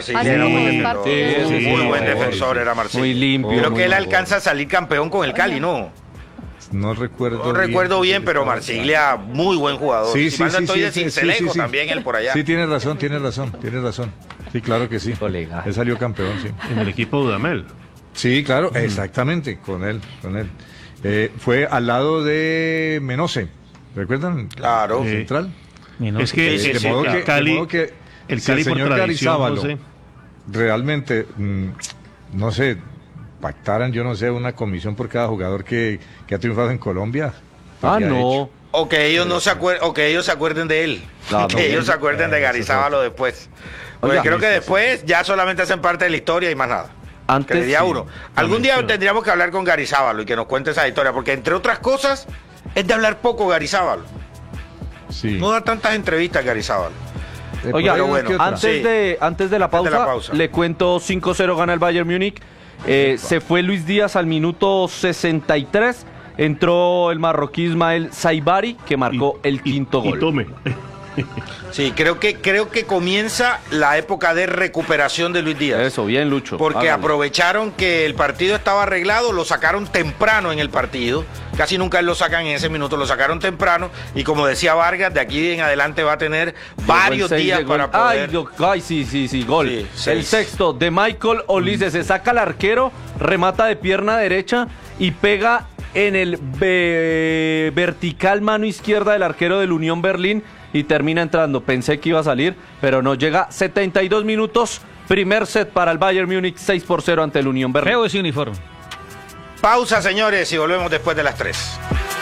Marsiglia era buen defensor. Muy buen defensor era Marsiglia. Muy limpio. Creo que él alcanza a salir campeón con el Cali, ¿no? No recuerdo. No recuerdo bien, pero Marsiglia, muy buen jugador. Sí, Si mal no estoy de sí, Cincelejo también, él por allá. Sí, tienes razón. Sí, claro que sí. Colega. Él salió campeón, sí. En el equipo de Dudamel. Sí, claro, exactamente, con él. Fue al lado de Menose, ¿recuerdan? Claro. Central. Es que, Sí, sí, el claro. Cali, el por señor tradición, Garizábalo José. realmente, no sé, pactaran, yo no sé, una comisión por cada jugador que ha triunfado en Colombia. Ah, ¿Qué ha no. hecho? O que ellos no se acuerden, o que ellos se acuerden de él. No, que no, ellos se acuerden de Garizábalo después. Porque Oiga. creo que después ya solamente hacen parte de la historia y más nada. Antes, Que le di a sí. uno. Algún día tendríamos que hablar con Garizábalo y que nos cuente esa historia, porque entre otras cosas es de hablar poco Garizábalo. Sí. No da tantas entrevistas Garizábalo. Oiga, Pero bueno, antes, sí. antes de la pausa, le cuento 5-0 gana el Bayern Múnich. Se fue Luis Díaz al minuto 63. Entró el marroquí Ismael Saibari, que marcó el quinto gol. Y tome. Sí, creo que comienza la época de recuperación de Luis Díaz. Eso, bien, Lucho. Porque Hágale. aprovecharon que el partido estaba arreglado, lo sacaron temprano en el partido. Casi nunca lo sacan en ese minuto, lo sacaron temprano. Y como decía Vargas, de aquí en adelante va a tener varios Llegó el 6 días de gol. para poder. Ay, sí, gol. Sí, el 6. sexto de Michael Olise. Se saca al arquero, remata de pierna derecha y pega en el vertical mano izquierda del arquero del Unión Berlín y termina entrando. Pensé que iba a salir, pero no. Llega 72 minutos. Primer set para el Bayern Múnich, 6-0 ante el Unión Berlín. Feo ese uniforme. Pausa, señores, y volvemos después de las 3.